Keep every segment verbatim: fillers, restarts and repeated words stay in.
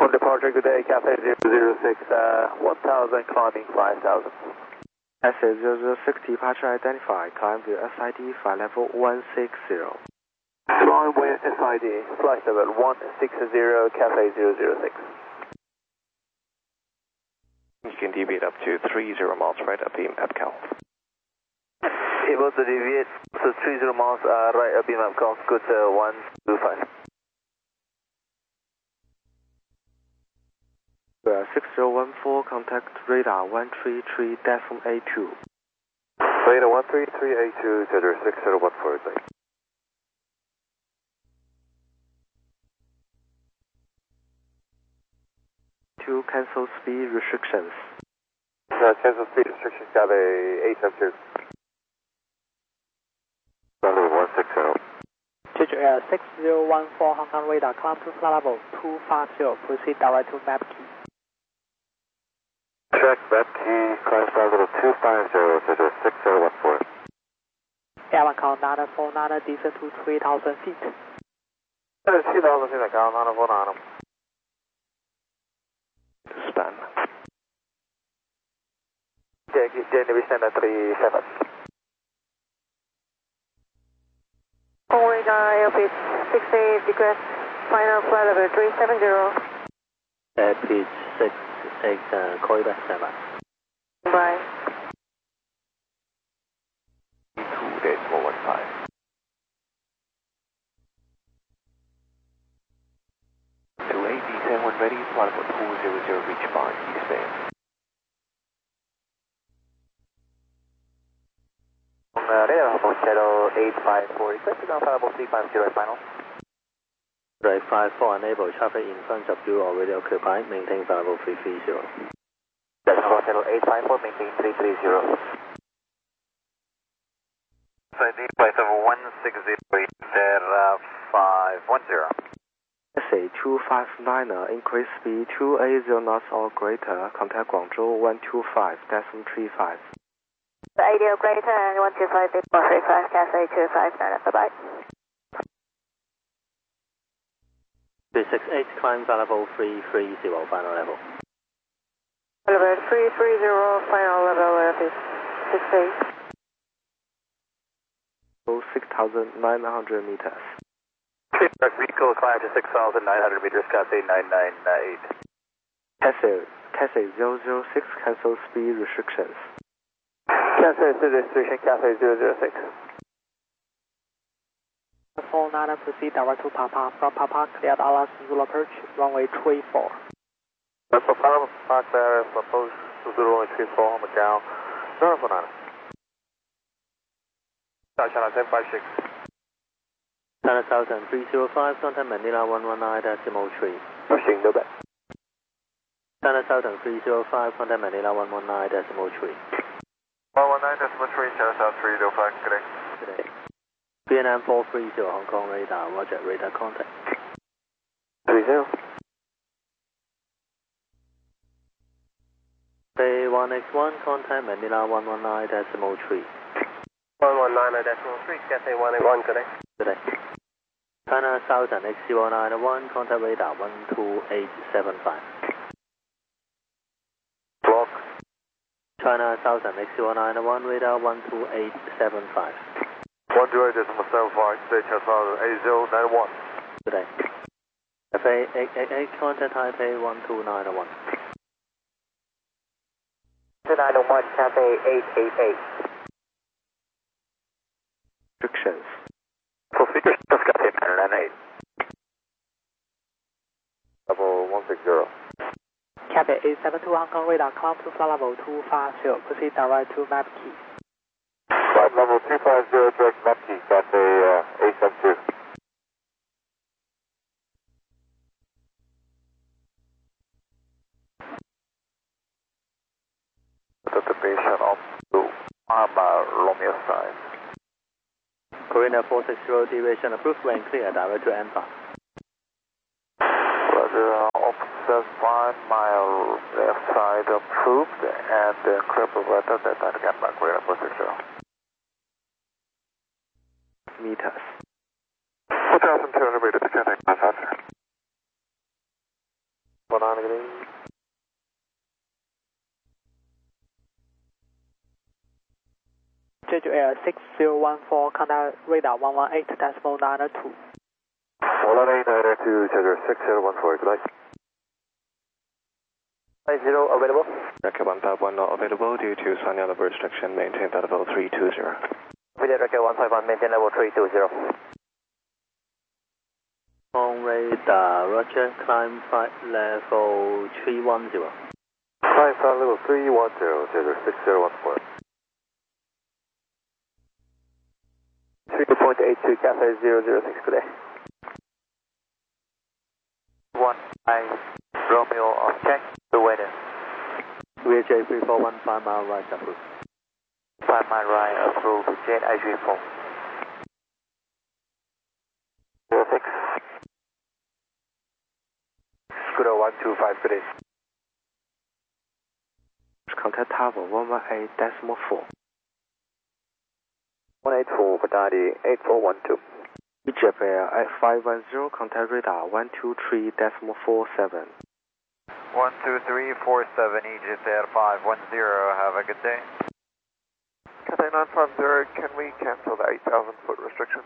Confirm departure, good day, Cathay zero zero six, uh, one thousand climbing five thousand. Cathay zero zero six departure identified, climb to S I D flight level one six zero. Climb with S I D, flight level one six zero, Cathay zero zero six. You can deviate up to three zero miles right up beam at Cal. Able to deviate, so three zero miles uh, right up beam at Cal, good to one two five. Uh, six zero one four, contact radar one three three decimal eight two. Radar one three three eight two, tether six zero one four, please. To cancel speed restrictions. Uh, cancel speed restrictions, Cathay eight seven two. Runway one six zero. Church Air six zero one four, Hong Kong radar, climb to flight level two five zero, proceed direct to map key. Check map key, climb flight level two five zero, tether six zero one four. Airline call nine four nine, descend to three thousand feet. three thousand feet, Cal nine four nine. Span. Jenny, we stand at three seven. Radar airspeed six eight, request final flight level three seven zero. Airspeed six eight, uh, call you back seven. Bye. two decimal one five. two eight, D seven when ready, flight level two zero zero, reach bar, eastbound. Uh, radar almost shadow eight five four, requesting on flight level three five zero final. Right five four, enable traffic in front of you already occupied, maintain flight level three three zero. That's almost shadow eight five four, maintain three three zero. S I D flight level one six zero, uh, five one zero. S A two five nine, increase speed two eight zero knots or greater, contact Guangzhou one two five decimal three five. The ideal greater and one two five, four three five, Cathay two five nine, bye bye. three six eight, climb flight level three three zero, final level. Level three three zero, final level airspeed six eight. six thousand nine hundred meters. Vehicle climb to six thousand nine hundred meters, Cathay nine nine eight. Cathay, Cathay zero zero six, cancel speed restrictions. Cathay speed restriction, Cathay zero zero six. four nine, proceed direct to Papa, from Papa, cleared Alas Zulu approach, runway three four. That's the final park there, proposed to the runway three four, Macau, nine four nine. China seven five six. China Southern three zero five, contact Manila one one nine decimal three. Pushing no back. China Southern three zero five, contact Manila one one nine decimal three. one one nine decimal three, China South three zero five, good day. Good day. V N M four three zero, Hong Kong radar, roger, radar contact. three zero. Bay one X one, contact Manila one one nine decimal three. one one nine decimal three, Cathay one eight one, good day. Good day. China Southern X zero nine one, contact radar one two eight seven five. Block. China Southern X zero nine one, radar one two eight seven five. one two eight decimal seven five, stay China Southern eight zero nine one. Good day. F A eight eight eight, contact Taipei one two nine one. two nine one, Cathay eight eight eight. Restrictions. Procedure, Cathay nine nine eight. Level one six zero. Cathay eight seven two, Hong Kong radar, climb to flight level two five zero, proceed direct to map key. Flight level two five zero, direct map key, Cathay uh, eight seven two. Anticipation up to Mama Romeo side. Korean Air four six zero, deviation approved, when clear, direct to N P A. Roger, uh, offset five mile left side approved and uh, clear weather that I get back Korean Air four six zero. Meters. four thousand two hundred meters, Cathay nine five zero. one Schedule Air six zero one four, contact radar one one eight decimal nine two. one one eight nine two, schedule six zero one four, good night. five zero available. Record one five one not available due to signing level restriction. Maintain that level three two zero. Village Record one five one, maintain level three two zero. On radar, Roger, climb flight level three one zero. Climb flight level three one zero, schedule six zero one four. three point eight two, Cathay zero zero six, good day. one nine, Romeo off check, the weather. V H A three four one, five mile right approved. five mile right approved, Jet I G four. zero six. Scooter one two five, good day. Contact tower one one eight decimal four. one eight four, Badadi eight four one two. Egypt Air at five one zero, contact radar one two three decimal four seven. one two three four seven, Egypt Air five one zero, have a good day. Cathay nine five zero, can we cancel the eight thousand foot restriction?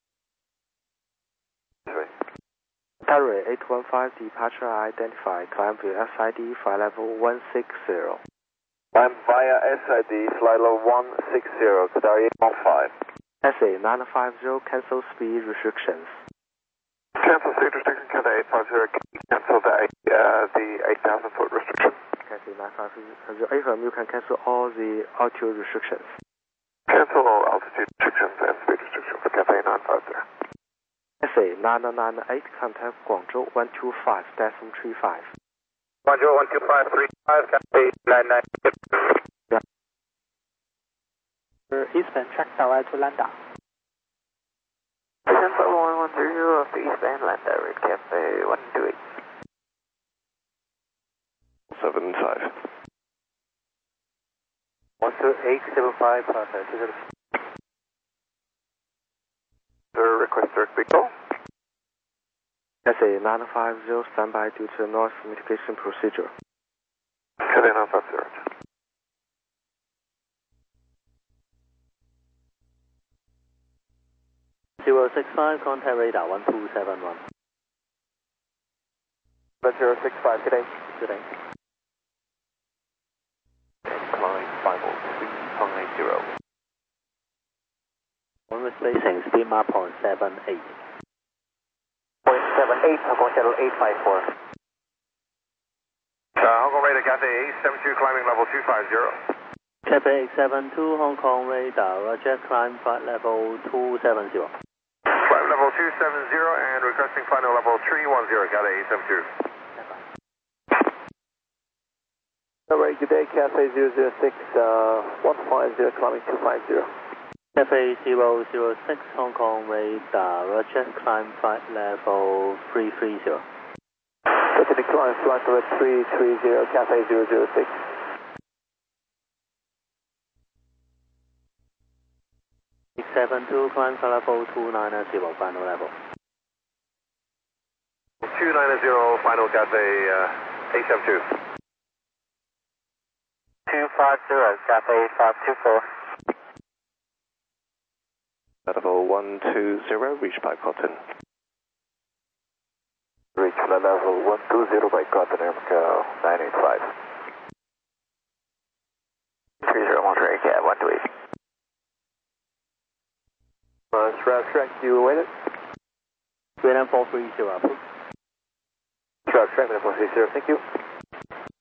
Sorry. Tarry eight one five, departure identified, climb via S I D, flight level one six zero. I'm via S I D, flight level one six zero, Qatari eight one five. S A nine five zero, cancel speed restrictions. Cancel speed restriction, Cathay eight five zero, cancel the, uh, the eight thousand foot restriction. Cathay nine five zero, affirm you can cancel all the altitude restrictions. Cancel all altitude restrictions and speed restrictions for Cathay nine five zero. S A nine nine eight, contact Guangzhou one two five decimal three five. Guangzhou one two five three five, Cathay nine nine eight. Eastern track direct to Landa. Central one one zero of the eastbound Landa, Red Cafe one two eight. seven five. one two eight seven five, process. Sir, request direct vehicle. S A nine five zero, standby due to noise mitigation procedure. Cathay nine five zero. zero six five, contact radar one two seven one. zero six five, good day. Good day. Climb five oh three five zero. One spacing, speed map point seven eight. Point seven eight, Hong Kong Shuttle eight five four. Uh, Hong Kong radar Cathay eight seven two, climbing level two five zero. Cathay eight seven two, Hong Kong radar, Roger, climb flight level two seven zero. Climb level two seven zero and requesting final level three one zero, Cathay eight seven two. Alright, good day, Cathay zero zero six, uh, one five zero, climbing two five zero. Cathay zero zero six, Hong Kong radar, Roger, climb flight level three three zero. Pacific climb flight level three three zero, Cathay zero zero six. six seven two, climb flight level two nine zero, final level. two nine zero, final Cathay uh, eight seven two. two five zero, Cathay five two four. Level one two zero, reached by Cotton. Reach level one two zero by Cotton, America nine eight five. three zero one three, cab one two eight. Uh, Shroud Shrek, you awaited? Vietnam four three zero, approved. Shroud Shrek, four three zero, thank you.